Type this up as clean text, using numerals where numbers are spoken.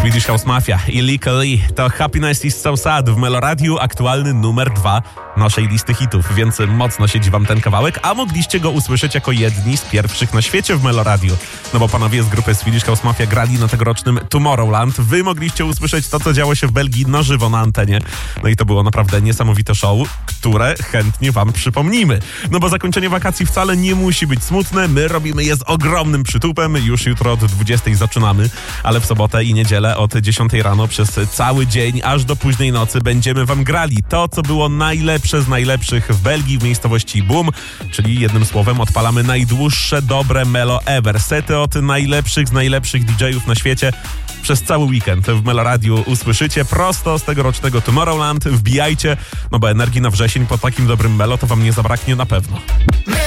Swedish House Mafia i Lika Lee to Happiness is so sad w Meloradiu, aktualny numer 2 naszej listy hitów, więc mocno siedzi wam ten kawałek, a mogliście go usłyszeć jako jedni z pierwszych na świecie w Meloradiu. No bo panowie z grupy Swedish House Mafia grali na tegorocznym Tomorrowland. Wy mogliście usłyszeć to, co działo się w Belgii na żywo na antenie. No i to było naprawdę niesamowite show, które chętnie wam przypomnimy. No bo zakończenie wakacji wcale nie musi być smutne. My robimy je z ogromnym przytupem. Już jutro od 20 zaczynamy, ale w sobotę i niedzielę od 10 rano przez cały dzień aż do późnej nocy będziemy wam grali to, co było najlepsze z najlepszych w Belgii, w miejscowości Boom, czyli jednym słowem odpalamy najdłuższe dobre Melo ever. Sety od najlepszych z najlepszych DJ-ów na świecie. Przez cały weekend w Meloradiu usłyszycie prosto z tegorocznego Tomorrowland. Wbijajcie, no bo energii na wrzesień po takim dobrym Melo to wam nie zabraknie na pewno.